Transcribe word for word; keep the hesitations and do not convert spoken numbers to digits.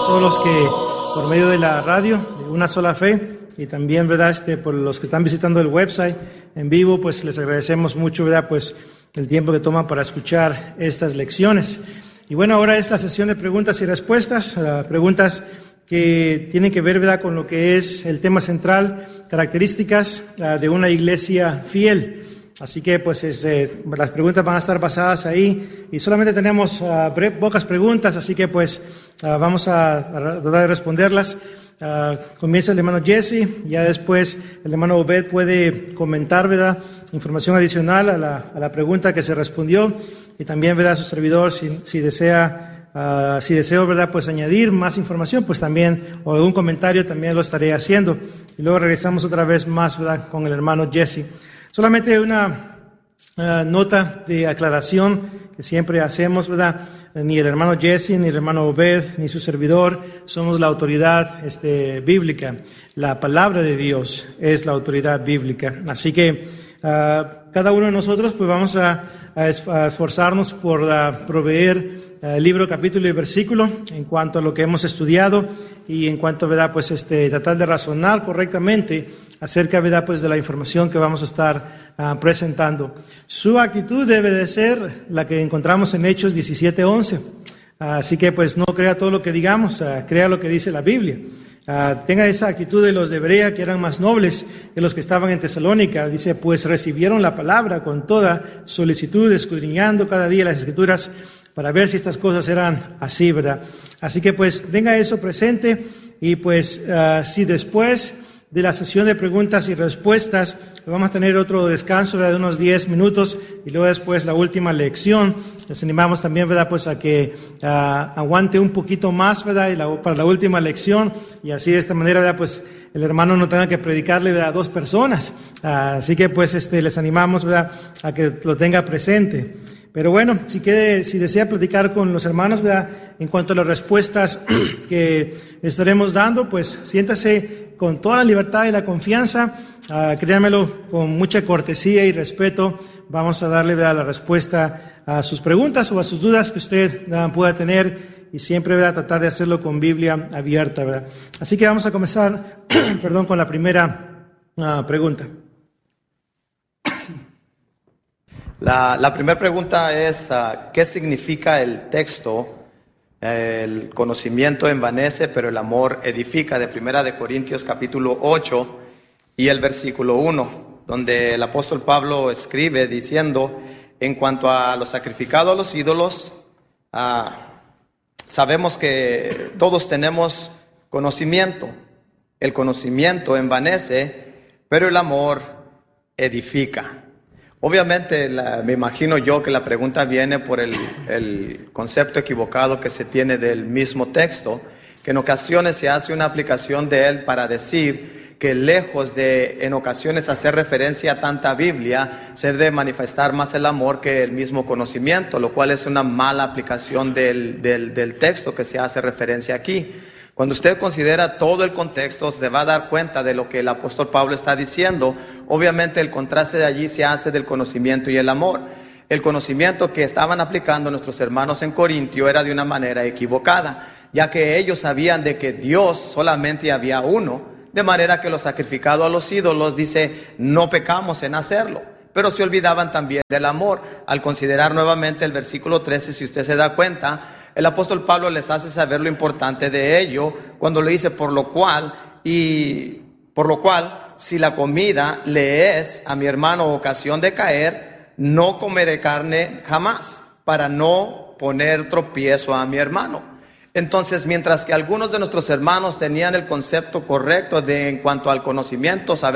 todos los que por medio de la radio, de Una Sola Fe, y también, ¿verdad?, este, por los que están visitando el website en vivo, pues les agradecemos mucho, ¿verdad?, pues el tiempo que toman para escuchar estas lecciones. Y bueno, ahora es la sesión de preguntas y respuestas, uh, preguntas que tienen que ver, ¿verdad?, con lo que es el tema central, características uh, de una iglesia fiel. Así que pues es, eh, las preguntas van a estar basadas ahí y solamente tenemos uh, bre- pocas preguntas, así que pues uh, vamos a, a tratar de responderlas. Uh, comienza el hermano Jesse, ya después el hermano Obed puede comentar, ¿verdad?, información adicional a la, a la pregunta que se respondió, y también, ¿verdad?, su servidor, si, si desea, uh, si deseo, ¿verdad?, pues añadir más información, pues también, o algún comentario, también lo estaré haciendo. Y luego regresamos otra vez más, ¿verdad?, con el hermano Jesse. Solamente una uh, nota de aclaración que siempre hacemos, ¿verdad? Ni el hermano Jesse, ni el hermano Obed, ni su servidor somos la autoridad este, bíblica. La palabra de Dios es la autoridad bíblica. Así que uh, cada uno de nosotros pues vamos a, a esforzarnos por uh, proveer uh, libro, capítulo y versículo en cuanto a lo que hemos estudiado y en cuanto, ¿verdad?, pues este, tratar de razonar correctamente acerca, ¿verdad?, pues de la información que vamos a estar uh, presentando. Su actitud debe de ser la que encontramos en Hechos diecisiete once. Uh, así que pues no crea todo lo que digamos, uh, crea lo que dice la Biblia. Uh, tenga esa actitud de los de Berea, que eran más nobles que los que estaban en Tesalónica. Dice, pues recibieron la palabra con toda solicitud, escudriñando cada día las Escrituras para ver si estas cosas eran así, ¿verdad? Así que pues tenga eso presente y pues uh, si después de la sesión de preguntas y respuestas vamos a tener otro descanso, ¿verdad?, de unos diez minutos y luego después la última lección. Les animamos también, ¿verdad?, pues a que uh, aguante un poquito más, ¿verdad?, y la, para la última lección, y así de esta manera, ¿verdad?, pues el hermano no tenga que predicarle, ¿verdad?, a dos personas. Uh, así que pues este, les animamos, ¿verdad?, a que lo tenga presente. Pero bueno, si, quiere, si desea platicar con los hermanos, ¿verdad?, en cuanto a las respuestas que estaremos dando, pues siéntase con toda la libertad y la confianza, uh, créanmelo, con mucha cortesía y respeto, vamos a darle, ¿verdad?, la respuesta a sus preguntas o a sus dudas que usted uh, pueda tener, y siempre, ¿verdad?, tratar de hacerlo con Biblia abierta, ¿verdad? Así que vamos a comenzar, perdón, con la primera uh, pregunta. La, la primera pregunta es, uh, ¿qué significa el texto? El conocimiento envanece, pero el amor edifica, de Primera de Corintios capítulo ocho y el versículo uno, donde el apóstol Pablo escribe diciendo, en cuanto a lo sacrificado a los ídolos, uh, sabemos que todos tenemos conocimiento. El conocimiento envanece, pero el amor edifica. Obviamente, la, me imagino yo que la pregunta viene por el, el concepto equivocado que se tiene del mismo texto, que en ocasiones se hace una aplicación de él para decir que lejos de en ocasiones hacer referencia a tanta Biblia, se debe manifestar más el amor que el mismo conocimiento, lo cual es una mala aplicación del, del, del texto que se hace referencia aquí. Cuando usted considera todo el contexto, se va a dar cuenta de lo que el apóstol Pablo está diciendo. Obviamente el contraste de allí se hace del conocimiento y el amor. El conocimiento que estaban aplicando nuestros hermanos en Corintio era de una manera equivocada, ya que ellos sabían de que Dios solamente había uno, de manera que lo sacrificado a los ídolos, dice, no pecamos en hacerlo. Pero se olvidaban también del amor. Al considerar nuevamente el versículo trece, si usted se da cuenta, el apóstol Pablo les hace saber lo importante de ello cuando le dice, por lo cual, y por lo cual, si la comida le es a mi hermano ocasión de caer, no comeré carne jamás, para no poner tropiezo a mi hermano. Entonces, mientras que algunos de nuestros hermanos tenían el concepto correcto de en cuanto al conocimiento, saber